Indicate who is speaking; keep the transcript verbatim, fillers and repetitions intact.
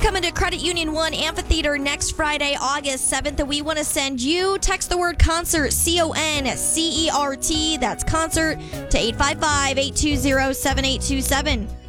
Speaker 1: coming to Credit Union one Amphitheater next Friday, August seventh, and we want to send you, text the word concert, C O N C E R T, that's concert, to eight five five, eight two zero, seven eight two seven.